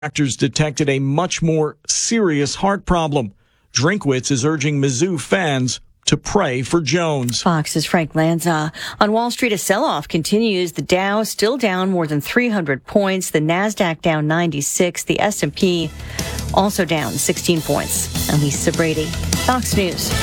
Doctors detected a much more serious heart problem. Drinkwitz is urging Mizzou fans to pray for Jones. Fox's Frank Lanza. On Wall Street, a sell-off continues. The Dow still down more than 300 points. The Nasdaq down 96. The S&P also down 16 points. I'm Lisa Brady, Fox News.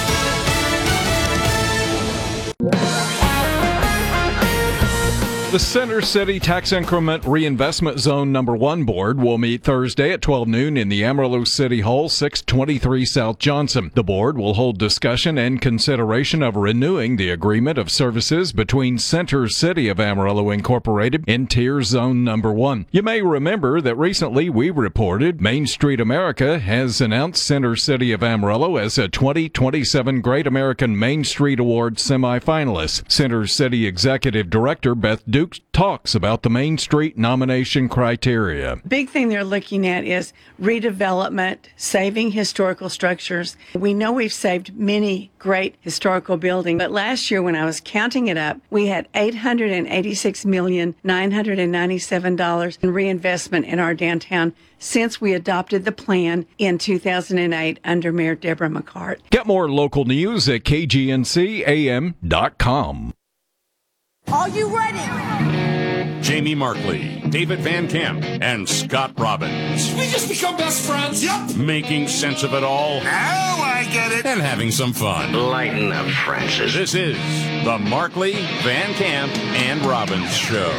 The Center City Tax Increment Reinvestment Zone Number 1 Board will meet Thursday at 12 noon in the Amarillo City Hall, 623 South Johnson. The board will hold discussion and consideration of renewing the agreement of services between Center City of Amarillo Incorporated and Tier Zone Number 1. You may remember that recently we reported Main Street America has announced Center City of Amarillo as a 2027 Great American Main Street Award semifinalist. Center City Executive Director Beth Duke talks about the Main Street nomination criteria. Big thing they're looking at is redevelopment, saving historical structures. We know we've saved many great historical buildings, but last year when I was counting it up, we had $886,997 in reinvestment in our downtown since we adopted the plan in 2008 under Mayor Deborah McCart. Get more local news at kgncam.com. Are you ready? Jamie Markley, David Van Camp, and Scott Robbins. We just become best friends. Yep. Making sense of it all. Now I get it. And having some fun. Lighten up, Francis. This is the Markley, Van Camp, and Robbins Show.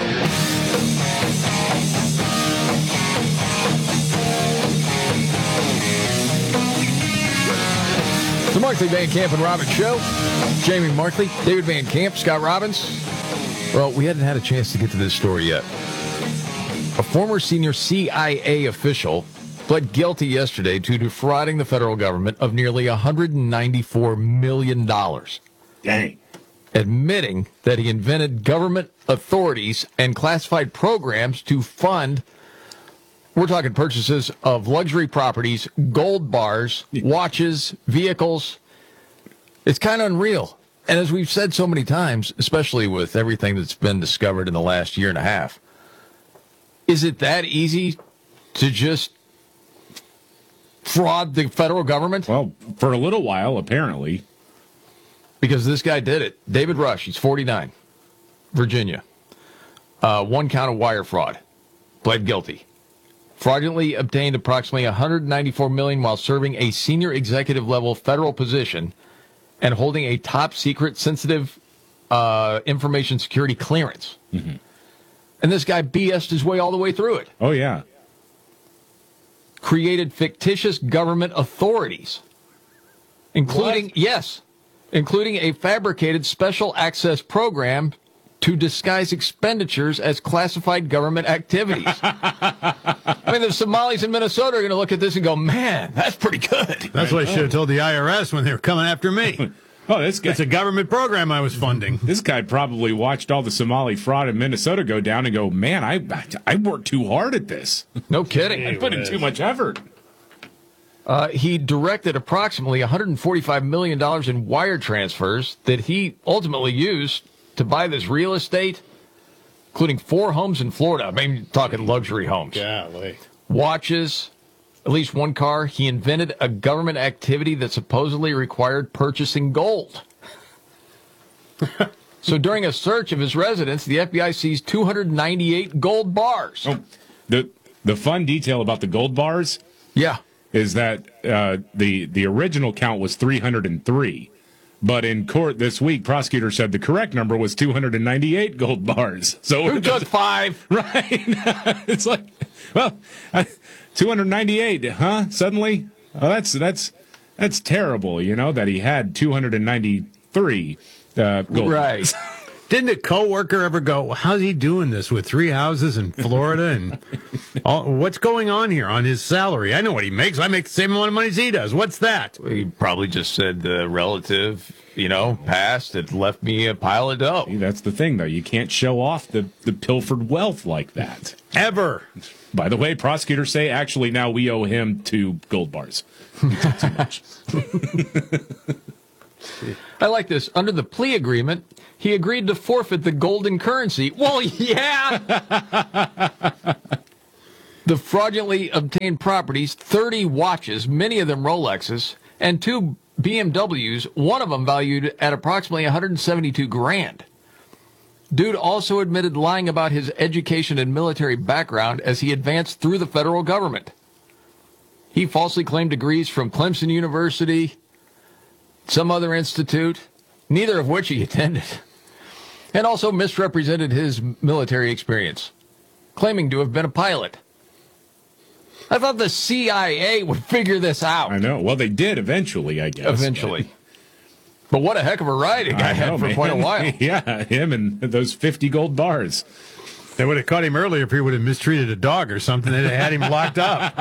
The Markley, Van Camp, and Robbins Show. Jamie Markley, David Van Camp, Scott Robbins. Well, we hadn't had a chance to get to this story yet. A former senior CIA official pled guilty yesterday to defrauding the federal government of nearly $194 million. Dang. Admitting that he invented government authorities and classified programs to fund, we're talking purchases of luxury properties, gold bars, watches, vehicles. It's kind of unreal. And as we've said so many times, especially with everything that's been discovered in the last year and a half, is it that easy to just fraud the federal government? Well, for a little while, apparently. Because this guy did it. David Rush, he's 49, Virginia. One count of wire fraud. Pled guilty. Fraudulently obtained approximately $194 million while serving a senior executive level federal position and holding a top secret sensitive information security clearance. Mm-hmm. And this guy BS'd his way all the way through it. Oh, yeah. Created fictitious government authorities, including a fabricated special access program to disguise expenditures as classified government activities. I mean, the Somalis in Minnesota are going to look at this and go, man, that's pretty good. That's what I should have told the IRS when they were coming after me. Oh, this guy. It's a government program I was funding. This guy probably watched all the Somali fraud in Minnesota go down and go, man, I worked too hard at this. No kidding. I put in too much effort. He directed approximately $145 million in wire transfers that he ultimately used to buy this real estate, including 4 homes in Florida. I mean, talking luxury homes. Golly. Watches, at least one car. He invented a government activity that supposedly required purchasing gold. So during a search of his residence, the FBI seized 298 gold bars. Oh, the fun detail about the gold bars is that the original count was 303. But in court this week, prosecutors said the correct number was 298 gold bars. So who took 5? Right. It's like, well, 298, huh? Suddenly? Oh, that's terrible, you know, that he had 293 gold bars. Didn't a coworker ever go, how's he doing this with 3 houses in Florida and what's going on here on his salary? I know what he makes. I make the same amount of money as he does. What's that? He probably just said the relative, passed. It left me a pile of dough. See, that's the thing, though. You can't show off the pilfered wealth like that. Ever. By the way, prosecutors say, actually, now we owe him 2 gold bars. Not too much. I like this. Under the plea agreement, he agreed to forfeit the golden currency. Well, yeah. The fraudulently obtained properties, 30 watches, many of them Rolexes, and 2 BMWs, one of them valued at approximately $172,000. Dude also admitted lying about his education and military background as he advanced through the federal government. He falsely claimed degrees from Clemson University, some other institute, neither of which he attended, and also misrepresented his military experience, claiming to have been a pilot. I thought the CIA would figure this out. I know. Well, they did eventually, I guess. Eventually. But what a heck of a ride the guy had for quite a while. Yeah, him and those 50 gold bars. They would have caught him earlier if he would have mistreated a dog or something. They'd have had him locked up.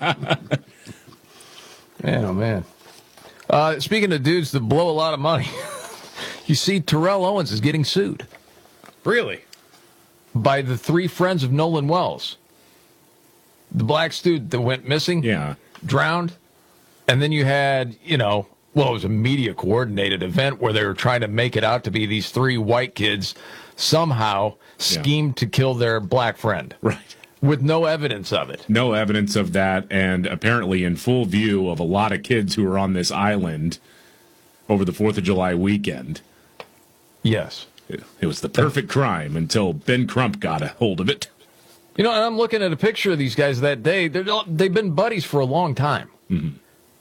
Man, oh, man. Speaking of dudes that blow a lot of money, you see Terrell Owens is getting sued. Really? By the 3 friends of Nolan Wells. The black student that went missing, drowned, and then you had, it was a media coordinated event where they were trying to make it out to be these 3 white kids somehow schemed to kill their black friend. Right. With no evidence of it. No evidence of that, and apparently in full view of a lot of kids who were on this island over the 4th of July weekend. Yes. It was the perfect crime until Ben Crump got a hold of it. And I'm looking at a picture of these guys that day. They've been buddies for a long time. Mm-hmm.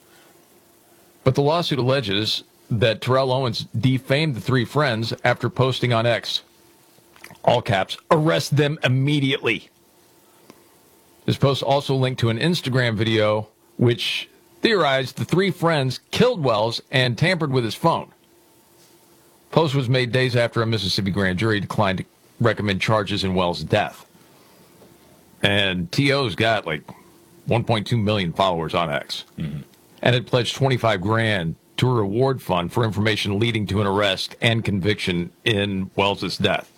But the lawsuit alleges that Terrell Owens defamed the 3 friends after posting on X, all caps, arrest them immediately. This post also linked to an Instagram video which theorized the 3 friends killed Wells and tampered with his phone. Post was made days after a Mississippi grand jury declined to recommend charges in Wells' death. And T.O.'s got like 1.2 million followers on X. Mm-hmm. And it pledged $25,000 to a reward fund for information leading to an arrest and conviction in Wells' death.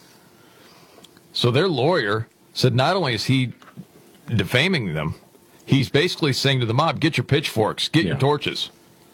So their lawyer said not only is he defaming them, he's basically saying to the mob, get your pitchforks, get your torches.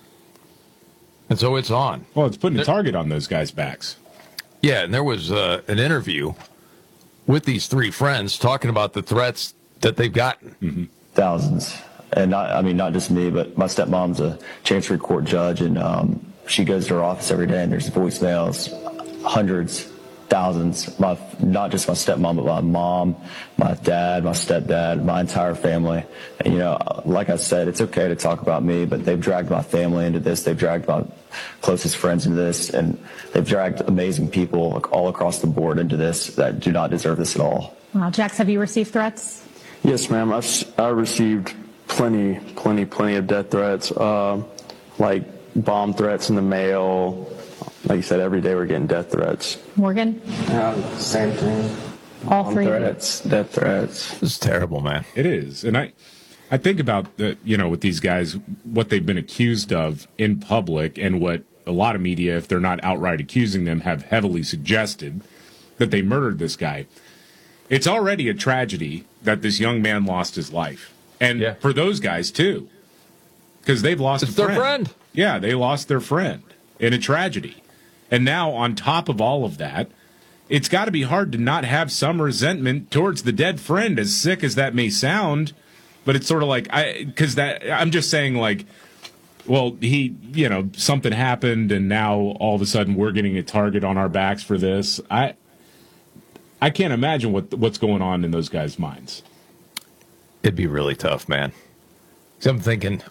And so it's on. Well, it's putting a target on those guys' backs. Yeah, and there was an interview with these 3 friends talking about the threats that they've gotten. Mm-hmm. Thousands. And not just me, but my stepmom's a Chancery Court judge, and she goes to her office every day, and there's voicemails, hundreds, thousands, not just my stepmom, but my mom, my dad, my stepdad, my entire family. And, like I said, it's okay to talk about me, but they've dragged my family into this. They've dragged my closest friends into this, and they've dragged amazing people all across the board into this that do not deserve this at all. Wow. Jax, have you received threats? Yes, ma'am. I received plenty of death threats, like bomb threats in the mail. Like you said, every day we're getting death threats. Morgan? Same thing. All 3 threats, death threats. This is terrible, man. It is. And I think about, with these guys, what they've been accused of in public and what a lot of media, if they're not outright accusing them, have heavily suggested that they murdered this guy. It's already a tragedy that this young man lost his life. And for those guys, too. Because they've lost their friend. Yeah, they lost their friend in a tragedy. And now, on top of all of that, it's got to be hard to not have some resentment towards the dead friend, as sick as that may sound. But it's sort of like, I'm just saying, like, well, something happened, and now all of a sudden we're getting a target on our backs for this. I can't imagine what's going on in those guys' minds. It'd be really tough, man. So I'm thinking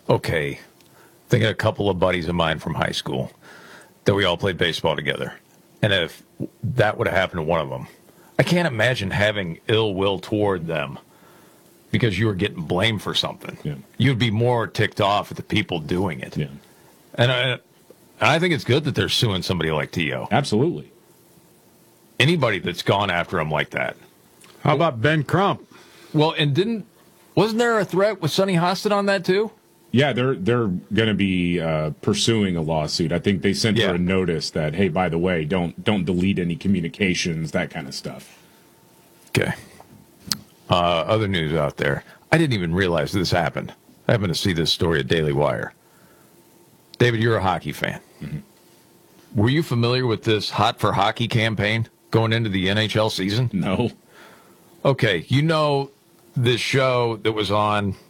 a couple of buddies of mine from high school that we all played baseball together. And if that would have happened to one of them, I can't imagine having ill will toward them because you were getting blamed for something. Yeah. You'd be more ticked off at the people doing it. Yeah. And I think it's good that they're suing somebody like T.O. Absolutely. Anybody that's gone after him like that. How about Ben Crump? Well, and wasn't there a threat with Sonny Hostin on that too? Yeah, they're going to be pursuing a lawsuit. I think they sent her a notice that, hey, by the way, don't delete any communications, that kind of stuff. Okay. Other news out there. I didn't even realize this happened. I happened to see this story at Daily Wire. David, you're a hockey fan. Mm-hmm. Were you familiar with this Hot for Hockey campaign going into the NHL season? No. Okay, this show that was on